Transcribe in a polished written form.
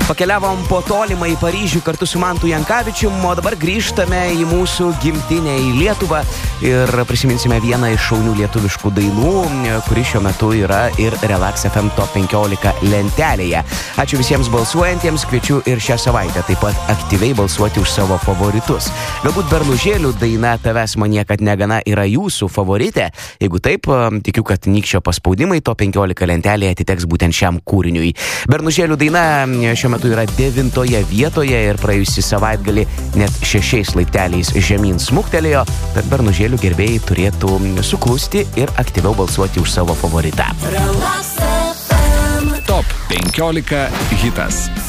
Pakeliavom po tolimą į Paryžių kartu su Mantu Jankavičium, o dabar grįžtame į mūsų gimtinę, į Lietuvą ir prisiminsime vieną iš šaunių lietuviškų dainų, kuri šiuo metu yra ir Relax FM Top 15 lentelėje. Ačiū visiems balsuojantiems, kviečiu ir šią savaitę taip pat aktyviai balsuoti už savo favoritus. Galbūt Bernužėlių daina Tavęs man niekad negana yra jūsų favoritė. Jeigu taip, tikiu, kad nykščio paspaudimai Top 15 lentelėje atiteks būtent šiam kūriniui. Bernužėlių daina šiuo metu yra 9 vietoje ir praėjusį savaitgalį net 6 laipteliais žemyn smuktelėjo, tad Bernužėlių gerbėjai turėtų suklusti ir aktyviau balsuoti už savo favoritą. Top 15 hitas.